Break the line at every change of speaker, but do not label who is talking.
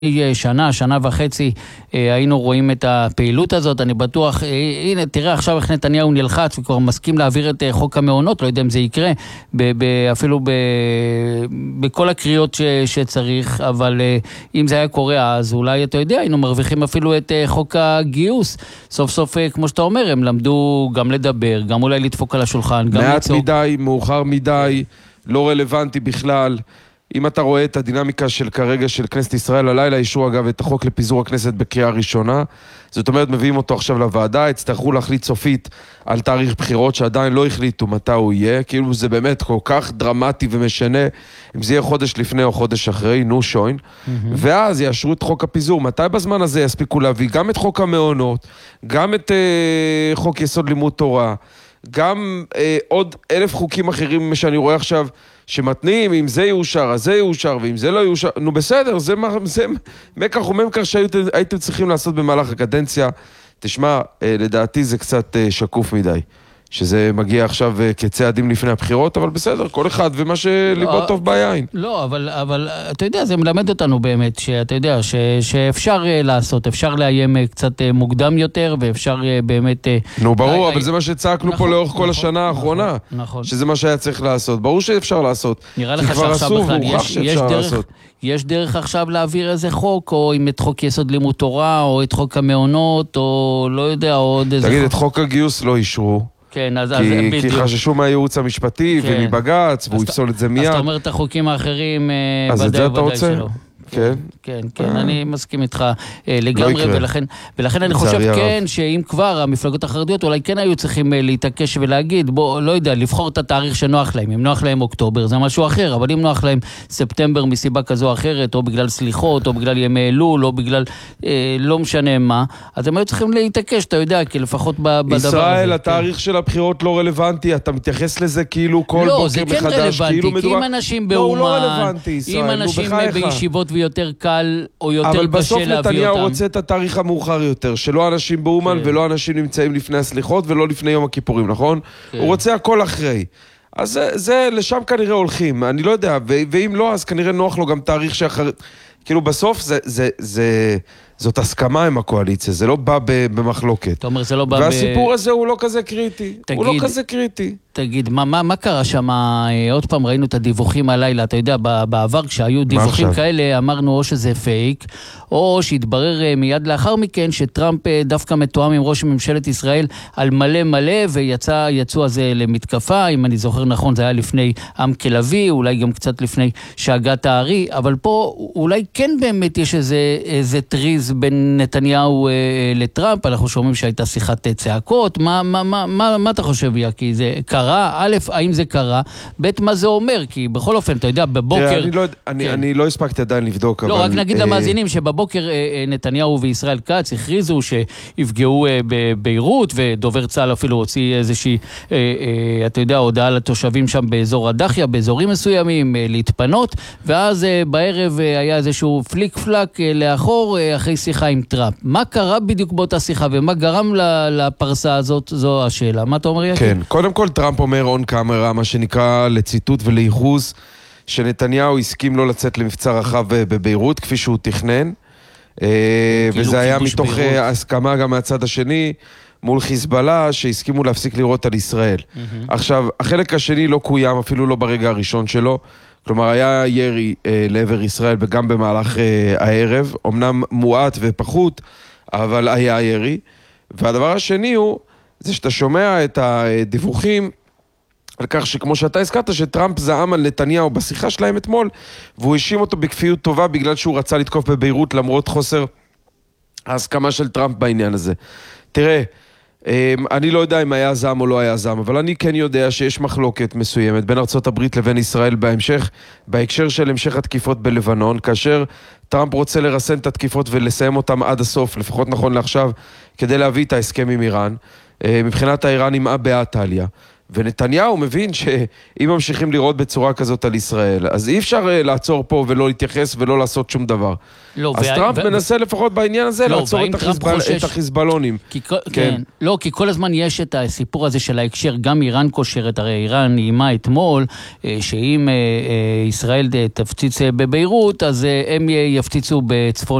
שנה וחצי היינו רואים את הפעילות הזאת. אני בטוח, הנה תראה עכשיו איך נתניהו נלחץ וכבר מסכים להעביר את חוק המעונות, לא יודע אם זה יקרה אפילו בכל הקריאות שצריך, אבל אם זה היה קורה אז אולי אתה יודע, היינו מרוויחים אפילו את חוק הגיוס. סוף סוף כמו שאתה אומר, הם למדו גם לדבר, גם אולי לדפוק על השולחן,
מעט מדי, מאוחר מדי, לא רלוונטי בכלל. אם אתה רואה את הדינמיקה של כרגע של כנסת ישראל, הלילה אישרו אגב את החוק לפיזור הכנסת בקריאה ראשונה, זאת אומרת מביאים אותו עכשיו לוועדה, הצטרכו להחליט סופית על תאריך בחירות שעדיין לא החליטו מתי הוא יהיה, כאילו זה באמת כל כך דרמטי ומשנה, אם זה יהיה חודש לפני או חודש אחרי, נו שוין, ואז יאשרו את חוק הפיזור, מתי בזמן הזה יספיקו להביא גם את חוק המעונות, גם את חוק יסוד לימוד תורה, גם עוד 1,000 חוקים אחרים שאני רואה עכשיו, שמתנים, אם זה יאושר, אז זה יאושר, ואם זה לא יאושר, נו בסדר, זה מקח וממכר שהייתם צריכים לעשות במהלך הקדנציה. תשמע, לדעתי זה קצת שקוף מדי, שזה מגיע עכשיו כצעדים לפני הבחירות, אבל בסדר, כל אחד ומה שליבו טוב ביין.
לא, אבל אתה יודע, זה מלמד אותנו באמת, שאתה יודע, שאפשר לעשות, אפשר לאיים קצת מוקדם יותר, ואפשר באמת...
נו, ברור, אבל זה מה שצעקנו פה לאורך כל השנה האחרונה, שזה מה שהיה צריך לעשות. ברור שאפשר לעשות.
נראה לך שעכשיו בכלל, יש דרך עכשיו להעביר איזה חוק, או אם את חוק יסוד לימוד תורה, או את חוק המעונות, או לא יודע, או עוד איזה...
תגיד, את חוק הגיוס לא אישרו.
כן,
כי חששו מהייעוץ המשפטי ומבגץ, והוא יפסול את זה מיד.
אז אתה אומר את החוקים האחרים
אז את זה אתה רוצה? כן.
כן, אני מסכים איתך לגמרי, ולכן אני חושב כן, שאם כבר המפלגות החרדיות אולי כן היו צריכים להתעקש ולהגיד, בוא, לא יודע, לבחור את התאריך שנוח להם. אם נוח להם אוקטובר, זה משהו אחר, אבל אם נוח להם ספטמבר מסיבה כזו או אחרת, או בגלל סליחות, או בגלל ימי אלול, או בגלל לא משנה מה, אז הם היו צריכים להתעקש, אתה יודע, כי לפחות בדבר הזה.
ישראל, התאריך של הבחירות לא רלוונטי, אתה מתייחס לזה כאילו כל בוקר מחדש, כאילו מדובר...
אם אנשים באומן, אם אנשים בישיבות ויותר קל או יותר קשה להביא אותם.
אבל בסוף נתניהו רוצה את התאריך המאוחר יותר, שלא אנשים באומן ולא אנשים נמצאים לפני הסליחות ולא לפני יום הכיפורים, נכון? הוא רוצה הכל אחרי. אז זה לשם כנראה הולכים, אני לא יודע, ואם לא, אז כנראה נוח לו גם תאריך שאחר... כאילו בסוף זאת הסכמה עם הקואליציה, זה לא בא במחלוקת.
אתה אומר, זה לא בא
והסיפור הזה הוא לא כזה קריטי. הוא לא כזה קריטי.
תגיד, מה קרה שם? עוד פעם ראינו את הדיווחים הלילה, אתה יודע, בעבר כשהיו דיווחים כאלה, אמרנו או שזה פייק, או שהתברר מיד לאחר מכן שטראמפ דווקא מתואם עם ראש ממשלת ישראל על מלא, ויצאו אז למתקפה, אם אני זוכר נכון, זה היה לפני עם כלבי, אולי גם קצת לפני שהגת הארי, אבל פה אולי כן באמת יש איזה טריז בין נתניהו לטראמפ, אנחנו שומעים שהייתה שיחת צעקות, מה אתה חושב, יקי? זה קרה? א', האם זה קרה? ב', מה זה אומר? כי בכל אופן, אתה יודע, בבוקר...
אני לא הספקתי עדיין לבדוק,
לא, רק נגיד למאזינים שבבוקר נתניהו וישראל כץ הכריזו שיפגעו בביירות, ודובר צה"ל אפילו הוציא איזושהי, אתה יודע, הודעה לתושבים שם באזור הדחיה, באזורים מסוימים, להתפנות, ואז בערב היה איזשהו פליק פלק לאחור, אחרי שיחה עם טראמפ. מה קרה בדיוק באותה שיחה, ומה גרם לפרסה הזאת? זו השאלה. מה אתה אומר, יקי?
כן, קודם כל טראמפ אומר און קאמרה, מה שנקרא לציטוט ולייחוס, שנתניהו הסכים לא לצאת למבצע רחב בביירות, כפי שהוא תכנן, וזה היה מתוך הסכמה גם מהצד השני, מול חיזבאללה, שהסכימו להפסיק לירות על ישראל. עכשיו, החלק השני לא קוים, אפילו לא ברגע הראשון שלו, כלומר, היה ירי לעבר ישראל, וגם במהלך הערב, אמנם מועט ופחות, אבל היה ירי. והדבר השני הוא, זה שאתה שומע את הדיווחים, על כך שכמו שאתה הזכרת, שטראמפ זעם על נתניהו בשיחה שלהם אתמול, והוא האשים אותו בכפיות טובה, בגלל שהוא רצה לתקוף בביירות, למרות חוסר ההסכמה של טראמפ בעניין הזה. תראה, אני לא יודע אם היה זעם או לא היה זעם, אבל אני כן יודע שיש מחלוקת מסוימת בין ארצות הברית לבין ישראל בהקשר של המשך התקיפות בלבנון, כאשר טראמפ רוצה לרסן את התקיפות ולסיים אותם עד הסוף, לפחות נכון לעכשיו, כדי להביא את ההסכם עם איראן. מבחינת האיראנים באטליה. ונתניהו מבין שאם ממשיכים לראות בצורה כזאת על ישראל, אז אי אפשר לעצור פה ולא להתייחס ולא לעשות שום דבר.
לא,
אז טראמפ מנסה לפחות בעניין הזה לעצור את החיזבאללונים.
כן, לא, כי כל הזמן יש את הסיפור הזה של ההקשר, גם איראן קושרת, הרי איראן נעימה אתמול, שאם ישראל תפציץ בביירות, אז הם יפציצו בצפון